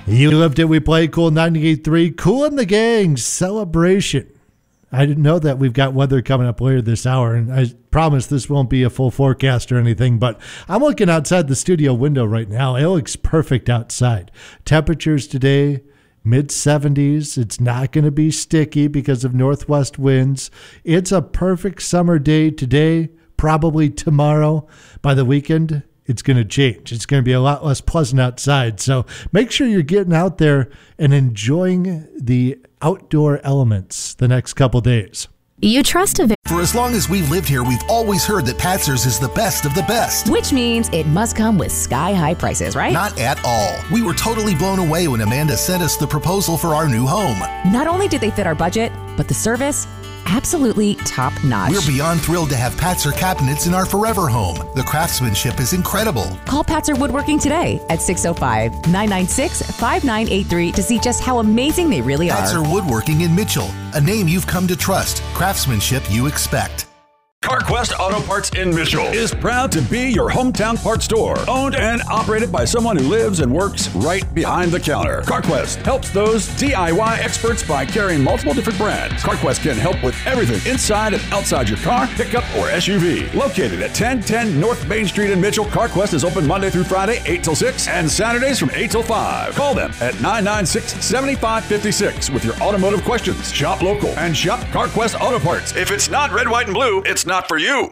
You lived it, we played Cool 98.3. Kool and the Gang celebration. I didn't know that we've got weather coming up later this hour, and I promise this won't be a full forecast or anything, but I'm looking outside the studio window right now. It looks perfect outside. Temperatures today, mid-70s. It's not going to be sticky because of northwest winds. It's a perfect summer day today, probably tomorrow. By the weekend, it's going to change. It's going to be a lot less pleasant outside. So make sure you're getting out there and enjoying the outdoor elements the next couple days. You trust a For as long as we've lived here, we've always heard that Patzer's is the best of the best. which means it must come with sky-high prices, right? Not at all. We were totally blown away when Amanda sent us the proposal for our new home. Not only did they fit our budget, but the service, absolutely top-notch. We're beyond thrilled to have Patzer cabinets in our forever home. The craftsmanship is incredible. Call Patzer Woodworking today at 605-996-5983 to see just how amazing they really are. Patzer Woodworking in Mitchell, a name you've come to trust. Craftsmanship you expect. CarQuest Auto Parts in Mitchell is proud to be your hometown parts store. Owned and operated by someone who lives and works right behind the counter. CarQuest helps those DIY experts by carrying multiple different brands. CarQuest can help with everything inside and outside your car, pickup, or SUV. Located at 1010 North Main Street in Mitchell, CarQuest is open Monday through Friday, 8 till 6, and Saturdays from 8 till 5. Call them at 996-7556 with your automotive questions. Shop local and shop CarQuest Auto Parts. If it's not red, white, and blue, it's not for you.